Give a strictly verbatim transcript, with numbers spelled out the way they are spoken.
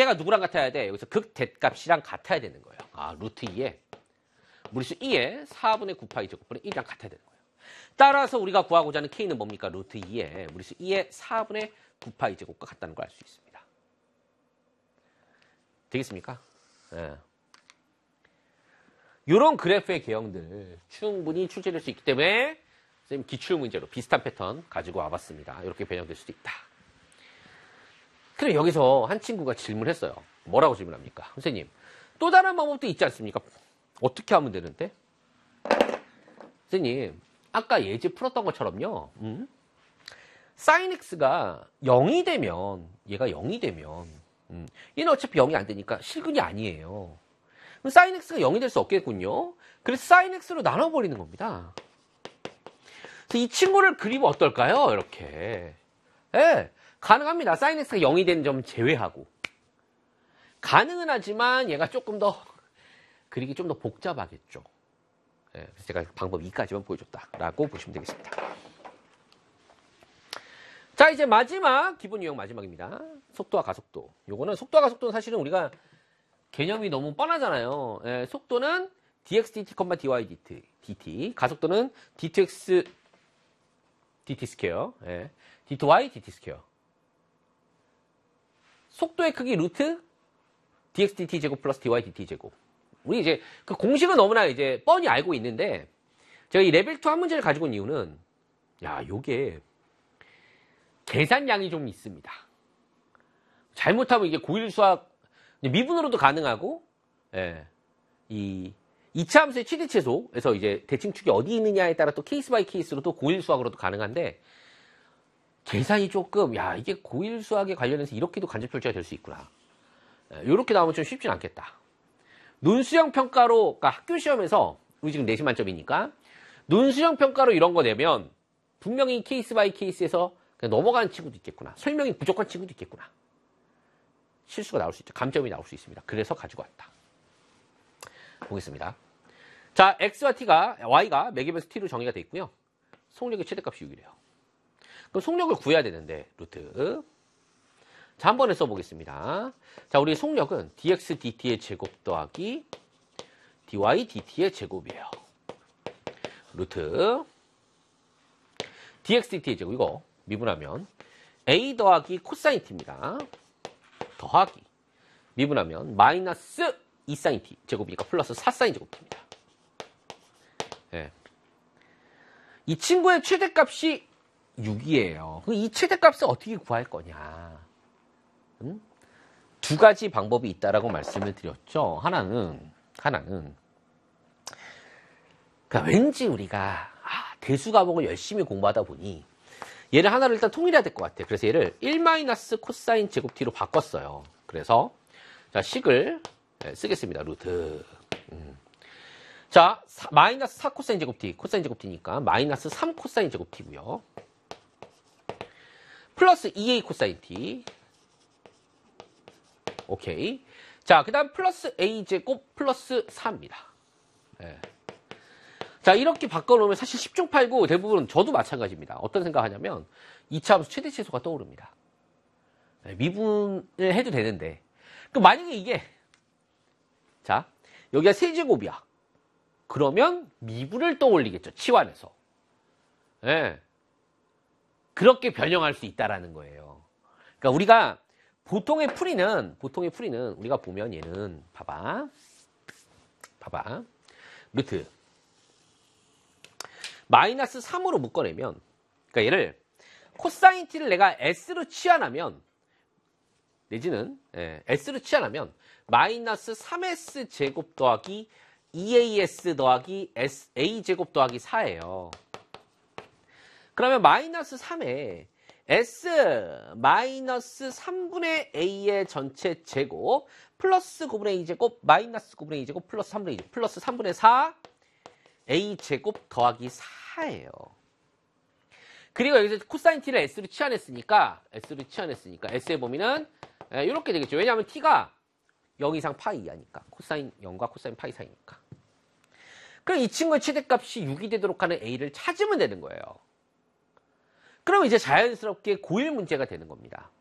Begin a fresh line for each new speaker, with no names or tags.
얘가 누구랑 같아야 돼? 여기서 극 대값이랑 같아야 되는 거예요. 아, 루트 이에 무리수 이에 사분의 구 파이 제곱분의 일이랑 같아야 되는 거예요. 따라서 우리가 구하고자 하는 k는 뭡니까? 루트 이에 무리수 이에 사분의 구 파이 제곱과 같다는 걸 알 수 있습니다. 되겠습니까? 예. 이런 그래프의 개형들 충분히 출제될 수 있기 때문에 선생님 기출문제로 비슷한 패턴 가지고 와봤습니다. 이렇게 변형될 수도 있다. 그럼 여기서 한 친구가 질문했어요. 뭐라고 질문합니까? 선생님, 또 다른 방법도 있지 않습니까? 어떻게 하면 되는데? 선생님, 아까 예제 풀었던 것처럼요. 음? 사인 x가 영이 되면, 얘가 영이 되면 음, 얘는 어차피 영이 안 되니까 실근이 아니에요. 그럼 사인 x가 영이 될 수 없겠군요. 그래서 사인 x로 나눠버리는 겁니다. 그래서 이 친구를 그리면 어떨까요? 이렇게. 예, 가능합니다. 사인 x가 영이 되는 점 제외하고. 가능은 하지만 얘가 조금 더 그리기 좀 더 복잡하겠죠. 예, 그래서 제가 방법 이까지만 보여줬다라고 보시면 되겠습니다. 자, 이제 마지막 기본 유형 마지막입니다. 속도와 가속도. 요거는 속도와 가속도는 사실은 우리가 개념이 너무 뻔하잖아요. 예, 속도는 dx dt, dy dt, dt. 가속도는 d 투 x dt 스퀘어, 예, d 투 y dt 스퀘어. 속도의 크기 루트 dx dt 제곱 플러스 dy dt 제곱. 우리 이제 그 공식은 너무나 이제 뻔히 알고 있는데 제가 이 레벨 투 한 문제를 가지고 온 이유는 야, 요게 계산량이 좀 있습니다. 잘못하면 이게 고일 수학 미분으로도 가능하고, 예, 이 이 차 함수의 최대최소에서 이제 대칭축이 어디 있느냐에 따라 또 케이스 바이 케이스로 또 고일 수학으로도 가능한데 계산이 조금 야, 이게 고일 수학에 관련해서 이렇게도 간접 출제가 될 수 있구나. 예, 이렇게 나오면 좀 쉽진 않겠다. 논수형 평가로, 그러니까 학교 시험에서 우리 지금 내신 만점이니까 논수형 평가로 이런 거 내면 분명히 케이스 바이 케이스에서 그냥 넘어가는 친구도 있겠구나. 설명이 부족한 친구도 있겠구나. 실수가 나올 수 있죠. 감점이 나올 수 있습니다. 그래서 가지고 왔다. 보겠습니다. 자, x와 t가, y가 매개변수 t로 정의가 되어 있고요. 속력의 최대값이 육이래요. 그럼 속력을 구해야 되는데, 루트. 자, 한 번에 써보겠습니다. 자, 우리 속력은 dx dt의 제곱 더하기 dy dt의 제곱이에요. 루트. dx dt의 제곱, 이거 미분하면 a 더하기 코사인 t입니다. 더하기 미분하면 마이너스 이 사인 t 제곱이니까 플러스 사 사인 제곱 t입니다. 네. 이 친구의 최대값이 육이에요. 이 최대값을 어떻게 구할 거냐? 음? 두 가지 방법이 있다라고 말씀을 드렸죠. 하나는 하나는 그러니까 왠지 우리가 아, 대수 과목을 열심히 공부하다 보니 얘를 하나를 일단 통일해야 될 것 같아요. 그래서 얘를 일 마이너스 코사인 제곱 t로 바꿨어요. 그래서 자, 식을 쓰겠습니다. 루트. 음. 자, 사, 마이너스 사 코사인 제곱 t, 코사인 제곱 t니까 마이너스 삼 코사인 제곱 t고요. 플러스 이 에이 코사인 t. 오케이. 자, 그 다음 플러스 a 제곱 플러스 사입니다. 네. 자, 이렇게 바꿔놓으면 사실 십중팔구 대부분 저도 마찬가지입니다. 어떤 생각하냐면 이 차 함수 최대 최소가 떠오릅니다. 네, 미분을 해도 되는데 그럼 만약에 이게 자, 여기가 세제곱이야. 그러면 미분을 떠올리겠죠. 치환해서. 네. 그렇게 변형할 수 있다라는 거예요. 그러니까 우리가 보통의 풀이는 보통의 풀이는 우리가 보면 얘는 봐봐. 봐봐. 루트 마이너스 삼으로 묶어내면, 그러니까 얘를 코사인 t를 내가 s로 치환하면, 내지는 예, s로 치환하면 마이너스 삼 에스 제곱 더하기 이 에이에스 더하기 S, a 제곱 더하기 사예요. 그러면 마이너스 삼에 s 마이너스 삼분의 a의 전체 제곱 플러스 구분의 이 제곱 마이너스 구분의 이 제곱 플러스 삼분의 이 제곱 플러스 삼분의 사 a 제곱 더하기 사예요. 그리고 여기서 코사인 t를 s로 치환했으니까 s로 치환했으니까 s의 범위는 이렇게 되겠죠. 왜냐하면 t가 영 이상 파이 이하니까 코사인 영과 코사인 파이 사이니까. 그럼 이 친구의 최대값이 육이 되도록 하는 a를 찾으면 되는 거예요. 그럼 이제 자연스럽게 고일 문제가 되는 겁니다.